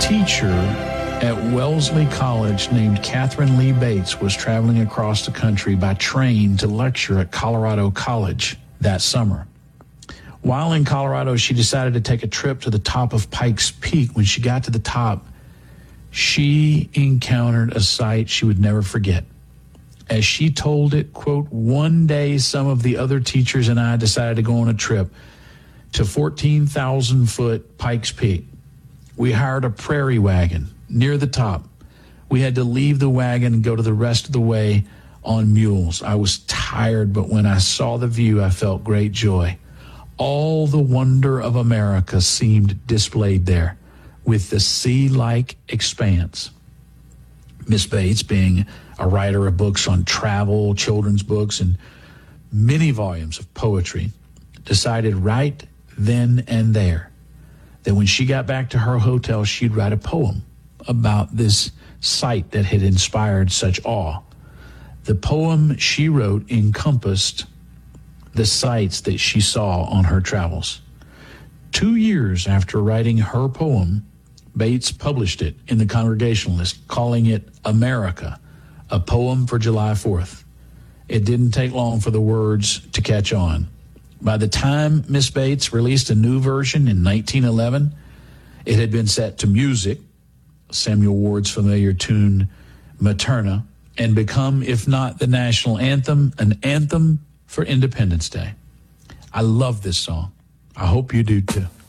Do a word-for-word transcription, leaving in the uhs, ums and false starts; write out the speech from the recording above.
teacher at Wellesley College named Catherine Lee Bates was traveling across the country by train to lecture at Colorado College that summer. While in Colorado, she decided to take a trip to the top of Pikes Peak. When she got to the top, she encountered a sight she would never forget. As she told it, quote, "One day some of the other teachers and I decided to go on a trip to fourteen thousand foot Pikes Peak. We hired a prairie wagon near the top. We had to leave the wagon and go to the rest of the way on mules. I was tired, but when I saw the view, I felt great joy. All the wonder of America seemed displayed there, with the sea-like expanse." Miss Bates, being a writer of books on travel, children's books, and many volumes of poetry, decided right then and there that when she got back to her hotel, she'd write a poem about this sight that had inspired such awe. The poem she wrote encompassed the sights that she saw on her travels. Two years after writing her poem, Bates published it in the Congregationalist, calling it America, a poem for July fourth. It didn't take long for the words to catch on. By the time Miss Bates released a new version in nineteen eleven, it had been set to music, Samuel Ward's familiar tune, Materna, and become, if not the national anthem, an anthem for Independence Day. I love this song. I hope you do too.